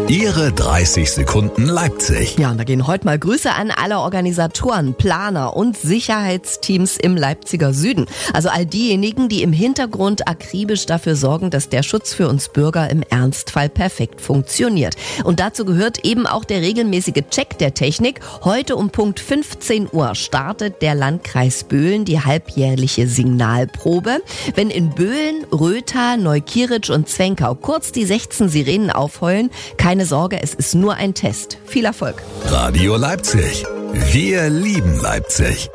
Ihre 30 Sekunden Leipzig. Ja, und da gehen heute mal Grüße an alle Organisatoren, Planer und Sicherheitsteams im Leipziger Süden. Also all diejenigen, die im Hintergrund akribisch dafür sorgen, dass der Schutz für uns Bürger im Ernstfall perfekt funktioniert. Und dazu gehört eben auch der regelmäßige Check der Technik. Heute um Punkt 15 Uhr startet der Landkreis Böhlen die halbjährliche Signalprobe. Wenn in Böhlen, Rötha, Neukieritzsch und Zwenkau kurz die 16 Sirenen aufheulen, keine Sorge, es ist nur ein Test. Viel Erfolg. Radio Leipzig. Wir lieben Leipzig.